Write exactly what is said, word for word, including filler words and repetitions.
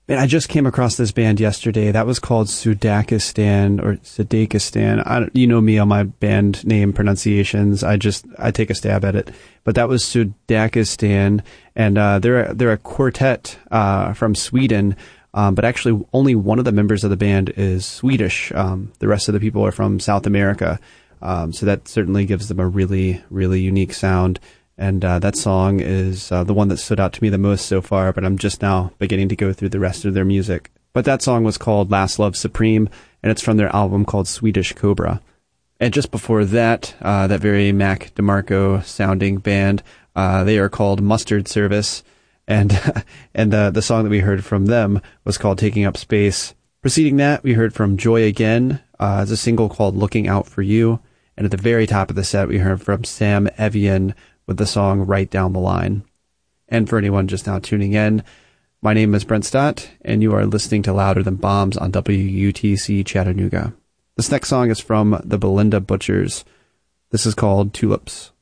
And I just came across this band yesterday. That was called Sudakistan or Sadakistan. I don't, you know me on my band name pronunciations. I just, I take a stab at it. But that was Sudakistan. And uh, they're, they're a quartet uh, from Sweden. Um, but actually, only one of the members of the band is Swedish. Um, the rest of the people are from South America. Um, so that certainly gives them a really, really unique sound. And uh, that song is uh, the one that stood out to me the most so far, but I'm just now beginning to go through the rest of their music. But that song was called Last Love Supreme, and it's from their album called Swedish Cobra. And just before that, uh, that very Mac DeMarco sounding band, uh, they are called Mustard Service, and and the, the song that we heard from them was called Taking Up Space. Preceding that, we heard from Joy Again, uh, as a single called Looking Out For You, and at the very top of the set, we heard from Sam Evian with the song Right Down the Line. And for anyone just now tuning in, my name is Brent Stott, and you are listening to Louder Than Bombs on W U T C Chattanooga. This next song is from the Belinda Butchers. This is called Tulips.